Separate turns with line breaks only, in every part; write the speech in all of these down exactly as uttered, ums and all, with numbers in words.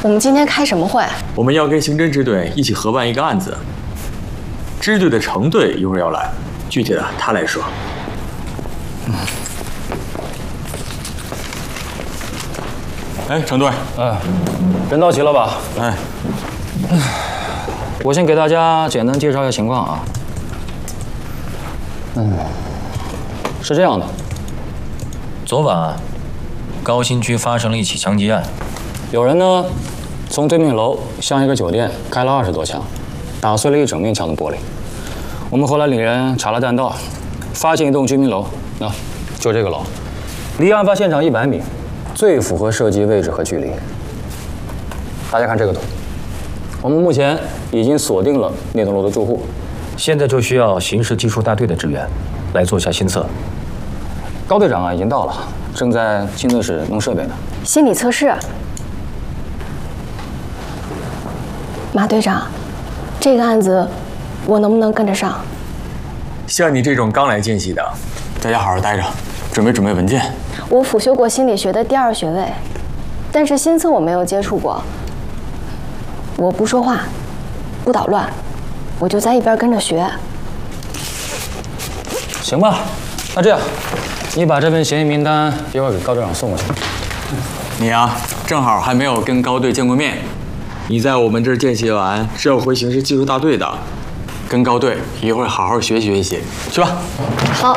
我们今天开什么会？
我们要跟刑侦支队一起合办一个案子。支队的程队一会儿要来，具体的他来说。嗯。哎，程队，
哎，人到齐了吧？
哎，
我先给大家简单介绍一下情况啊。嗯，是这样的，昨晚高新区发生了一起枪击案，有人呢从对面楼向一个酒店开了二十多枪，打碎了一整面墙的玻璃。我们后来领人查了弹道，发现一栋居民楼，那、啊、就这个楼，离案发现场一百米，最符合射击位置和距离。大家看这个图，我们目前已经锁定了那栋楼的住户，现在就需要刑事技术大队的支援，来做一下心测。高队长啊已经到了，正在心测室弄设备呢。
心理测试。马队长，这个案子我能不能跟着上？
像你这种刚来见习的，在家好好待着，准备准备文件。
我辅修过心理学的第二学位，但是心测我没有接触过。我不说话，不捣乱，我就在一边跟着学。
行吧，那这样，你把这份嫌疑名单一会儿给高队长送过去。
你啊，正好还没有跟高队见过面，你在我们这儿见习完是要回刑事技术大队的，跟高队一会儿好好学习学习，去吧。
好。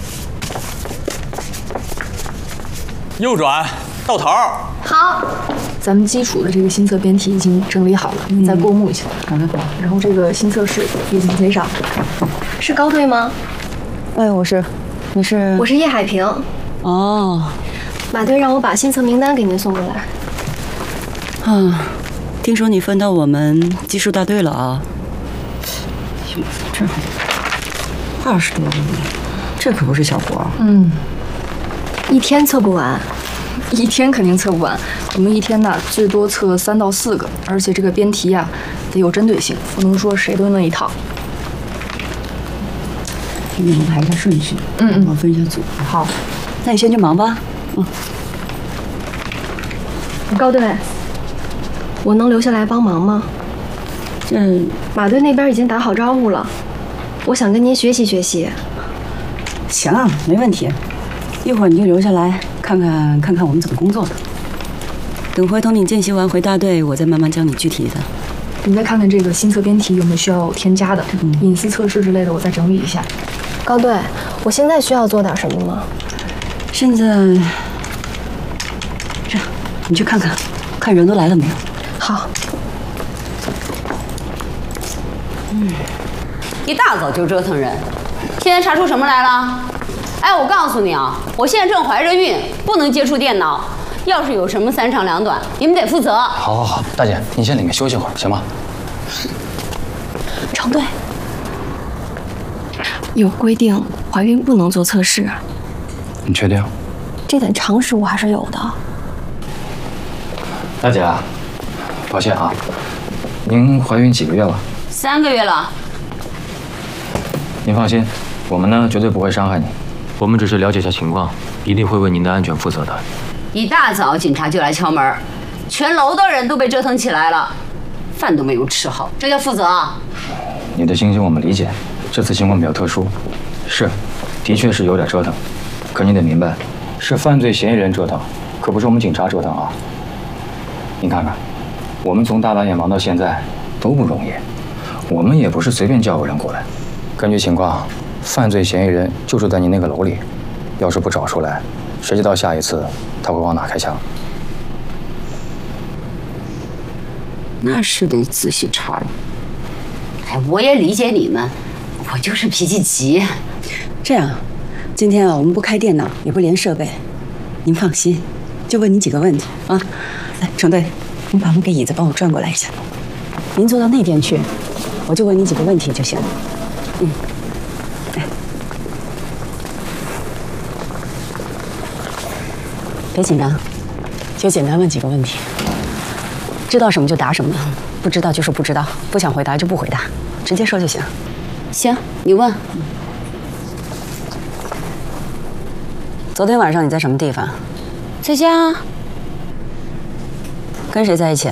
右转，到头。
好。
咱们基础的这个心测编题已经整理好了，你再过目一下。好的。然后这个心测室已经接上。
是高队吗？
哎，我是，你是？
我是叶海平。
哦，
马队让我把心测名单给您送过来。
啊，听说你分到我们技术大队了啊？这二十多个人，这可不是小活。
嗯，
一天测不完。
一天肯定测不完，我们一天呢最多测三到四个，而且这个编题呀得有针对性，不能说谁都那一套。
给你们排一下顺序，
嗯嗯，
我分一下组。
好，
那你先去忙吧。嗯。
高队，我能留下来帮忙吗？
这
马队那边已经打好招呼了，我想跟您学习学习。
行啊，没问题。一会儿你就留下来看看看看我们怎么工作的。等回头你见习完回大队，我再慢慢教你具体的。
你再看看这个心测编题有没有需要添加的，嗯、隐私测试之类的，我再整理一下。
高队，我现在需要做点什么吗？
现在这样，你去看看，看人都来了没有？
好。
嗯，一大早就折腾人，现在查出什么来了？哎，我告诉你啊，我现在正怀着孕，不能接触电脑。要是有什么三长两短，你们得负责。
好，好，好，大姐，你先里面休息会儿，行吗？
程队，有规定，怀孕不能做测试。
你确定？
这点常识我还是有的。
大姐，抱歉啊，您怀孕几个月了？
三个月了。
您放心，我们呢绝对不会伤害你。我们只是了解一下情况，一定会为您的安全负责的。
一大早警察就来敲门，全楼的人都被折腾起来了，饭都没有吃好，这叫负责啊！
你的心情我们理解，这次情况比较特殊，是，的确是有点折腾。可你得明白，是犯罪嫌疑人折腾，可不是我们警察折腾啊。你看看，我们从大半夜忙到现在都不容易，我们也不是随便叫个人过来。根据情况。犯罪嫌疑人就住在你那个楼里，要是不找出来，谁知道下一次他会往哪开枪？
那是得仔细查了。哎，我也理解你们，我就是脾气急。
这样，今天啊，我们不开电脑，也不连设备，您放心，就问你几个问题啊。来，程队，你把那个椅子帮我转过来一下，您坐到那边去，我就问你几个问题就行了。嗯。别紧张，就简单问几个问题。知道什么就答什么，不知道就是不知道，不想回答就不回答，直接说就行。
行，你问。
昨天晚上你在什么地方？
在家。
跟谁在一起？